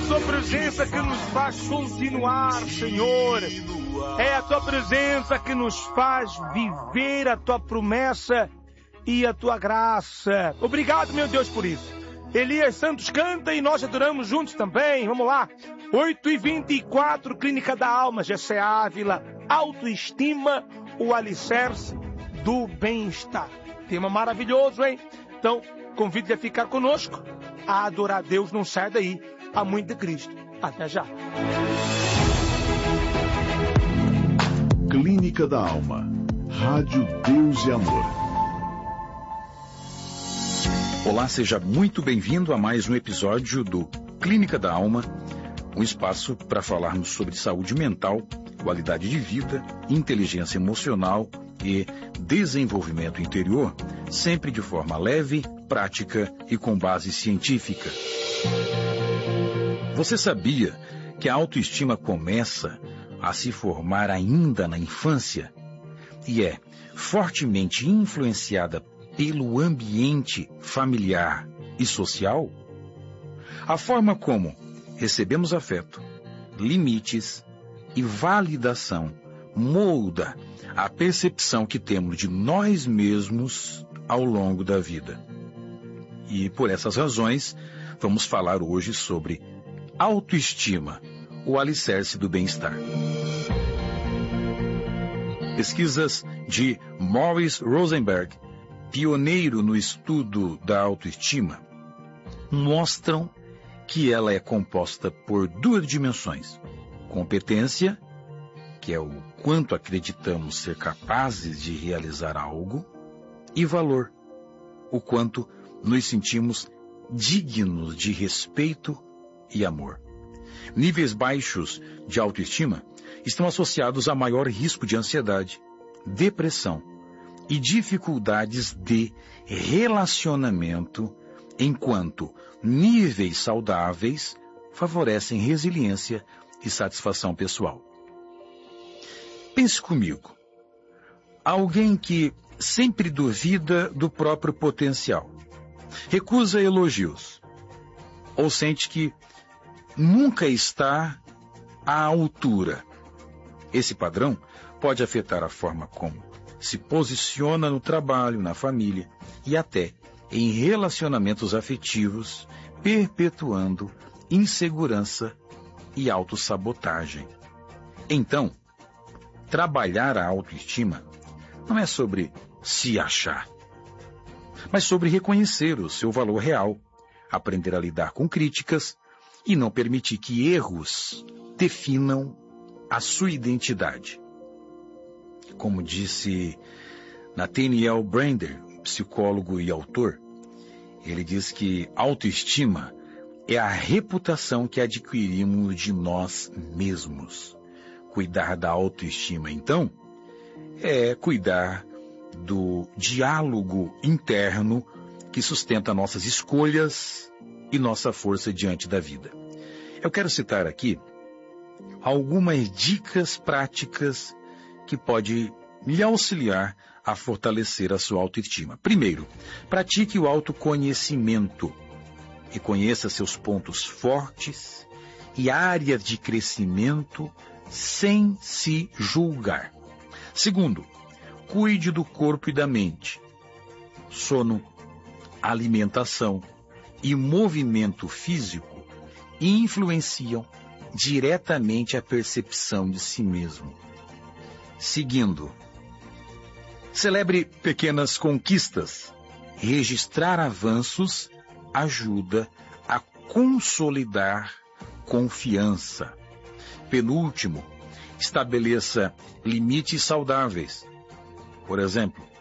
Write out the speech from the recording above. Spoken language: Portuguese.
Tua presença que nos faz continuar, Senhor. É a Tua presença que nos faz viver a Tua promessa e a Tua graça. Obrigado, meu Deus, por isso. Elias Santos canta e nós adoramos juntos também. Vamos lá. 8h24, Clínica da Alma, Gessé Ávila. Autoestima, o alicerce do bem-estar. Tema maravilhoso, hein? Então, convido a ficar conosco. A adorar a Deus, não sai daí. Há muito de Cristo. Até já. Clínica da Alma. Rádio Deus e Amor. Olá, seja muito bem-vindo a mais um episódio do Clínica da Alma, um espaço para falarmos sobre saúde mental, qualidade de vida, inteligência emocional e desenvolvimento interior, sempre de forma leve, prática e com base científica. Você sabia que a autoestima começa a se formar ainda na infância e é fortemente influenciada pelo ambiente familiar e social? A forma como recebemos afeto, limites e validação molda a percepção que temos de nós mesmos ao longo da vida. E por essas razões, vamos falar hoje sobre autoestima, o alicerce do bem-estar. Pesquisas de Morris Rosenberg, pioneiro no estudo da autoestima, mostram que ela é composta por duas dimensões: competência, que é o quanto acreditamos ser capazes de realizar algo, e valor, o quanto nos sentimos dignos de respeito e amor. Níveis baixos de autoestima estão associados a maior risco de ansiedade, depressão e dificuldades de relacionamento, enquanto níveis saudáveis favorecem resiliência e satisfação pessoal. Pense comigo. Alguém que sempre duvida do próprio potencial, recusa elogios, ou sente que nunca está à altura. Esse padrão pode afetar a forma como se posiciona no trabalho, na família e até em relacionamentos afetivos, perpetuando insegurança e autossabotagem. Então, trabalhar a autoestima não é sobre se achar, mas sobre reconhecer o seu valor real, aprender a lidar com críticas e não permitir que erros definam a sua identidade. Como disse Nathaniel Brander, psicólogo e autor, ele diz que autoestima é a reputação que adquirimos de nós mesmos. Cuidar da autoestima, então, é cuidar do diálogo interno que sustenta nossas escolhas e nossa força diante da vida. Eu quero citar aqui algumas dicas práticas que podem lhe auxiliar a fortalecer a sua autoestima. Primeiro, pratique o autoconhecimento. Reconheça seus pontos fortes e áreas de crescimento sem se julgar. Segundo, cuide do corpo e da mente. Sono, alimentação e movimento físico influenciam diretamente a percepção de si mesmo. Seguindo, celebre pequenas conquistas. Registrar avanços ajuda a consolidar confiança. Penúltimo, estabeleça limites saudáveis. Por exemplo,